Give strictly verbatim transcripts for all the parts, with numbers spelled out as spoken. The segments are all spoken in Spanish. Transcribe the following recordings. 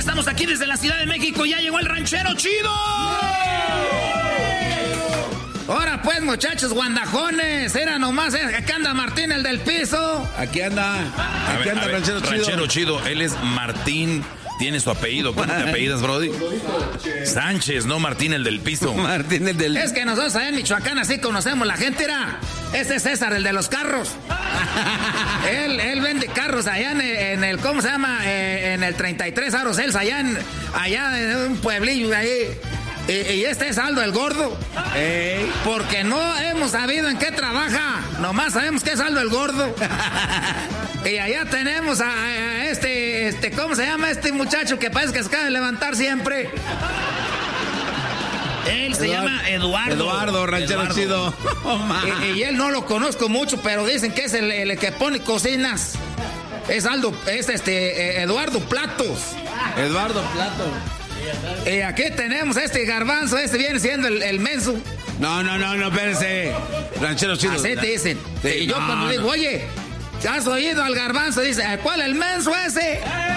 Estamos aquí desde la Ciudad de México, ya llegó el ranchero chido. Ahora pues, muchachos guandajones, era nomás, eh, aquí anda Martín, el del piso. Aquí anda, aquí ver, anda ver, ranchero chido. Ranchero chido, él es Martín, tiene su apellido. ¿Cómo te apellidas, Brody? Sánchez, no Martín, el del piso. Martín, el del... Es que nosotros allá en Michoacán así conocemos la gente, era. Ese es César, el de los carros. él, él vende carros allá en el, en el ¿cómo se llama? Eh, en el treinta y tres Aros Cels, allá en, allá en un pueblillo ahí. Y, y este es Aldo el Gordo. Ey. Porque no hemos sabido en qué trabaja. Nomás sabemos que es Aldo el Gordo. Y allá tenemos a, a este, este, ¿cómo se llama este muchacho que parece que se acaba de levantar siempre? Él se Eduardo, llama Eduardo. Eduardo, ranchero Eduardo. chido. Oh, y, y él no lo conozco mucho, pero dicen que es el, el que pone cocinas. Es Aldo, es este, eh, Eduardo Platos. Eduardo Plato. Y aquí tenemos este garbanzo, este viene siendo el, el menso. No, no, no, no, espérense. Ranchero chido. Así te dicen. Sí, y yo no, cuando no. digo, oye, ¿has oído al garbanzo? Dice, ¿cuál el menso ese?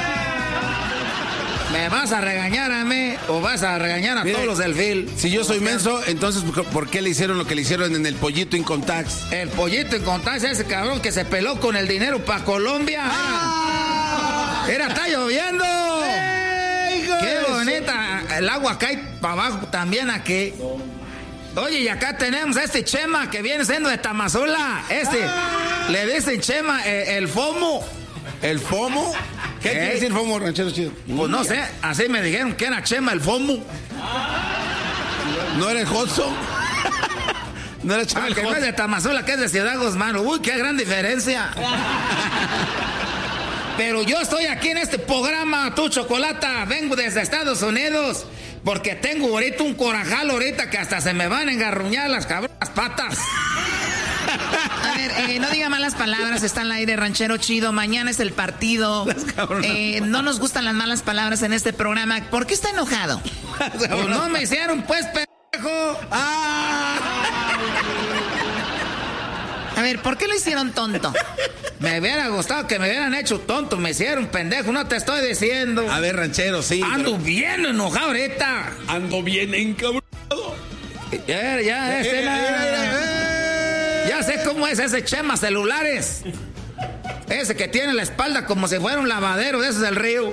¿Me vas a regañar a mí o vas a regañar a Mire, todos los del fil? Si yo soy menso, entonces ¿por qué le hicieron lo que le hicieron en el Pollito Incontax? El Pollito Incontax, ese cabrón que se peló con el dinero para Colombia. ¡Ah! Era, está lloviendo. ¡Ey, Qué eso! bonita. El agua cae para abajo también aquí. Oye, y acá tenemos a este Chema que viene siendo de Tamazula. Este, ¡Ah! le dicen Chema eh, el FOMO. ¿El FOMO? ¿Qué ¿Eh? quiere decir FOMO, ranchero chido? Pues no sé, así me dijeron que era Chema el FOMO. ¿No era el Hudson? ¿No era Chema Ah, el que no es Hudson? de Tamazula, que es de Ciudad Guzmán. Uy, qué gran diferencia. Pero yo estoy aquí en este programa, tu chocolata. Vengo desde Estados Unidos porque tengo ahorita un corajal ahorita que hasta se me van a engarruñar las cabronas patas. A ver, eh, no diga malas palabras, está al aire, ranchero chido, mañana es el partido. Eh, no nos gustan las malas palabras en este programa. ¿Por qué está enojado? Pues no me hicieron, pues, pendejo. ¡Ah! A ver, ¿por qué lo hicieron tonto? Me hubiera gustado que me hubieran hecho tonto, me hicieron pendejo, no te estoy diciendo. A ver, ranchero, sí. Ando pero- bien enojado ahorita. Ando bien encabronado. Ya, ya, este, Eh, la- eh, eh, eh. ya sé cómo es ese Chema celulares. Ese que tiene la espalda como si fuera un lavadero de esos del río.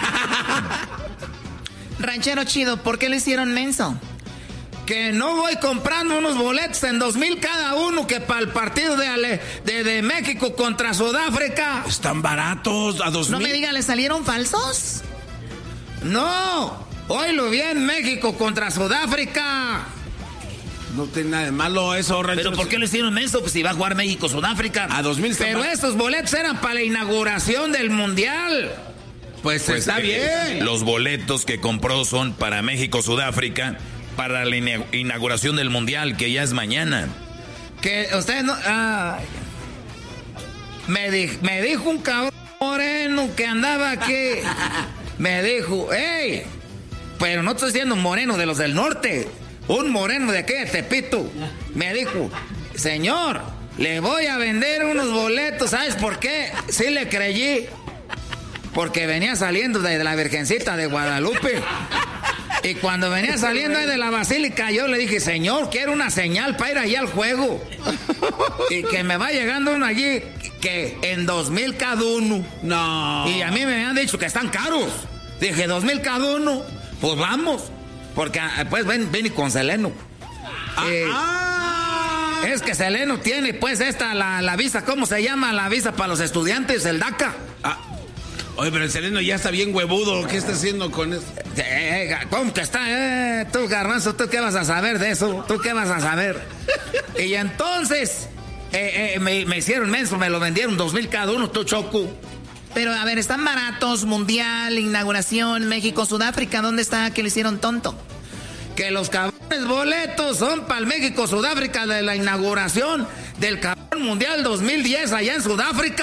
Ranchero chido, ¿por qué lo hicieron menso? Que no voy comprando unos boletos en dos mil cada uno que para el partido de, Ale- de, de México contra Sudáfrica. Están baratos, a dos No mil. me diga, ¿le salieron falsos? No, hoy lo vi en México contra Sudáfrica. No tiene nada de malo eso, ranchero. ¿Pero por qué lo hicieron menso? Pues si va a jugar México-Sudáfrica. A dos mil. Pero estos boletos eran para la inauguración del Mundial. Pues, Pues, está eh, bien. Los boletos que compró son para México-Sudáfrica, para la ina- inauguración del Mundial, que ya es mañana. Que ustedes no... ay. me, di- me dijo un cabrón moreno que andaba aquí. Me dijo, hey, pero no estoy diciendo un moreno de los del norte. Un moreno de aquí de Tepito. Me dijo, señor, le voy a vender unos boletos. ¿Sabes por qué? Sí le creí. Porque venía saliendo de la Virgencita de Guadalupe. Y cuando venía saliendo ahí de la basílica, yo le dije, señor, quiero una señal para ir allí al juego. Y que me va llegando uno allí que en dos mil cada uno. No. Y a mí me han dicho que están caros. Dije, dos mil cada uno. Pues vamos. Porque pues ven, ven y con Seleno. Ah, Eh, ah. Es que Seleno tiene pues esta, la, la visa, ¿cómo se llama? La visa para los estudiantes, el DACA. Ah. Oye, pero el Seleno ya está bien huevudo. ¿Qué está haciendo con eso? Eh, eh, ¿Cómo que está? Eh, tú, Garbanzo, ¿tú qué vas a saber de eso? ¿Tú qué vas a saber? Y entonces, eh, eh, me, me hicieron menso, me lo vendieron dos mil cada uno, tú, Choco. Pero a ver, están baratos, Mundial, inauguración, México, Sudáfrica, ¿dónde está que lo hicieron tonto? Que los cabrones boletos son para el México, Sudáfrica de la inauguración del cabrón Mundial dos mil diez allá en Sudáfrica.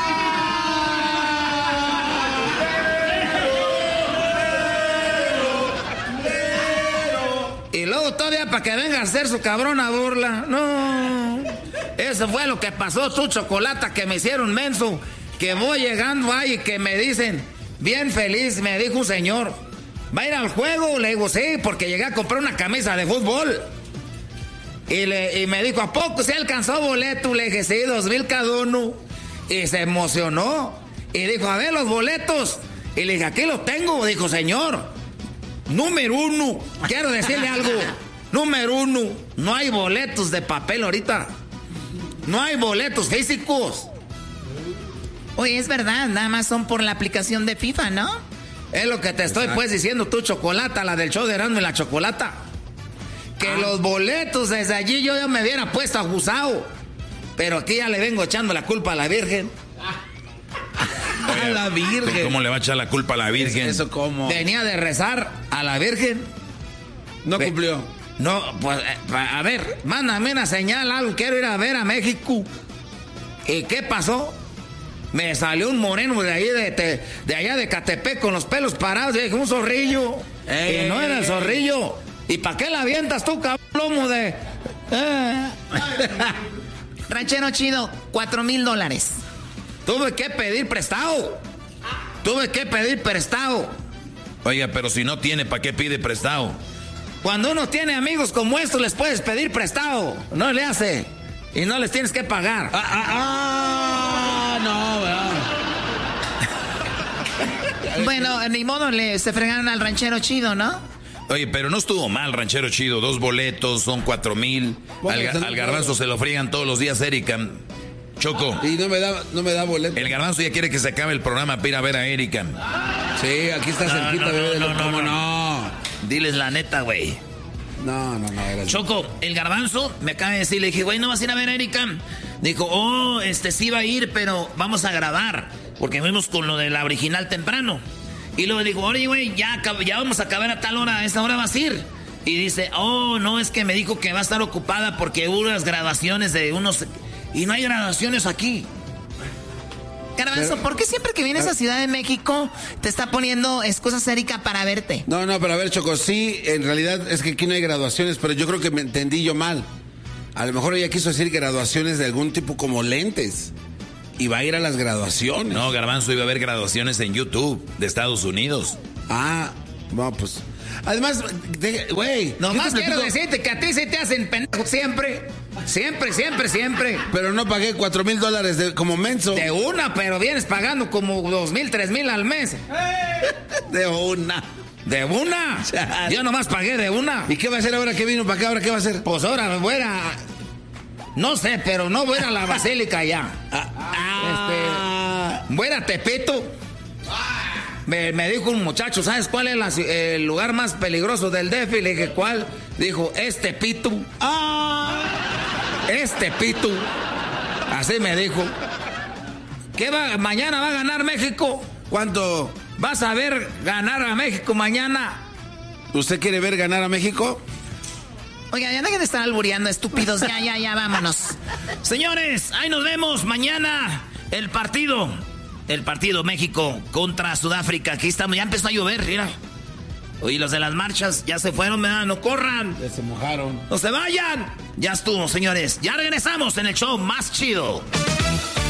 Y luego todavía para que venga a hacer su cabrona burla. No. Eso fue lo que pasó, tu chocolata, que me hicieron menso. Que voy llegando ahí y que me dicen bien feliz, me dijo un señor, ¿va a ir al juego? Le digo, sí, porque llegué a comprar una camisa de fútbol. Y, le, y me dijo, ¿a poco se alcanzó boleto? Le dije, sí, dos mil cada uno. Y se emocionó. Y dijo, a ver los boletos. Y le dije, aquí los tengo. Dijo, señor, número uno, quiero decirle algo. Número uno, no hay boletos de papel ahorita. No hay boletos físicos. Oye, es verdad, nada más son por la aplicación de FIFA, ¿no? Es lo que te estoy pues diciendo, tú, Chocolata, la del show de Erasmo y la Chocolata. Que ah. los boletos desde allí yo ya me hubiera puesto abusado. Pero aquí ya le vengo echando la culpa a la Virgen. Oye, a la Virgen. ¿Cómo le va a echar la culpa a la Virgen? ¿Eso cómo? Venía de rezar a la Virgen. No Ve, cumplió. No, pues, a ver, mándame una señal, algo, quiero ir a ver a México. ¿Y qué pasó? Me salió un moreno de ahí, de, de, de allá de Catepec, con los pelos parados, y dije, un zorrillo. Ey, y no era el zorrillo. ¿Y para qué la avientas tú, cabrón, de...? Eh. Ranchero chido, cuatro mil dólares. Tuve que pedir prestado. Tuve que pedir prestado. Oiga, pero si no tiene, ¿para qué pide prestado? Cuando uno tiene amigos como estos, les puedes pedir prestado. No le hace. Y no les tienes que pagar. Ah, ah, ah no, ¿verdad? Bueno, ni modo, le se fregaron al ranchero chido, ¿no? Oye, pero no estuvo mal, ranchero chido. Dos boletos, son cuatro mil. Al, al garbanzo se lo friegan todos los días, Erika. Choco. Y no me da, no me da boleto. El garbanzo ya quiere que se acabe el programa para ir a ver a Erika. Sí, aquí está no, cerquita, no, bebé. No, no, ¿Cómo no, no? Diles la neta, güey. No, no, no. Era Choco, el garbanzo me acaba de decir, le dije, güey, ¿no vas a ir a ver a Erika? Dijo, oh, este sí va a ir, pero vamos a grabar. Porque fuimos con lo de la original temprano. Y luego digo, oye, güey, ya, ya vamos a acabar a tal hora, a esa hora vas a ir. Y dice, oh, no, es que me dijo que va a estar ocupada porque hubo unas graduaciones de unos... Y no hay graduaciones aquí. Garbanzo, pero, ¿por qué siempre que vienes a Ciudad de México te está poniendo excusas Erika para verte? No, no, pero a ver, Choco, sí, en realidad es que aquí no hay graduaciones, pero yo creo que me entendí yo mal. A lo mejor ella quiso decir graduaciones de algún tipo como lentes. Y va a ir a las graduaciones. No, Garbanzo, iba a haber graduaciones en YouTube de Estados Unidos. Ah, bueno, pues... Además, güey... Nomás quiero decirte que a ti se te hacen pendejos siempre. Siempre, siempre, siempre. Pero no pagué cuatro mil dólares de, como menso. De una, pero vienes pagando como dos mil, tres mil al mes. De una. ¿De una? Yo nomás pagué de una. ¿Y qué va a hacer ahora que vino para acá? ¿Ahora qué va a hacer? Pues ahora voy a... No sé, pero no voy a la basílica ya. Ah, este, voy a Tepito. Me, me dijo un muchacho, ¿sabes cuál es la, el lugar más peligroso del D F? Y le dije, ¿cuál? Dijo, es Tepito. Ah, es Tepito. Así me dijo. ¿Qué va? ¿Mañana va a ganar México? ¿Cuánto? ¿Vas a ver ganar a México mañana? ¿Usted quiere ver ganar a México? Oiga, ya dejen de estar albureando, estúpidos. Ya, ya, ya, vámonos. Señores, ahí nos vemos mañana. El partido. El partido México contra Sudáfrica. Aquí estamos, ya empezó a llover, mira. Oye, los de las marchas ya se fueron, ¿verdad? No corran. Ya se mojaron. No se vayan. Ya estuvo, señores. Ya regresamos en el show más chido.